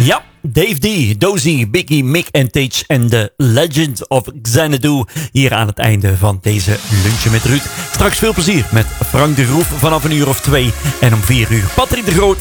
Ja, Dave D, Dozy, Biggie, Mick en Tage en The Legend of Xanadu. Hier aan het einde van deze Lunchen met Ruud. Straks veel plezier met Frank de Groef vanaf 1:02. En om 4:00 Patrick de Groot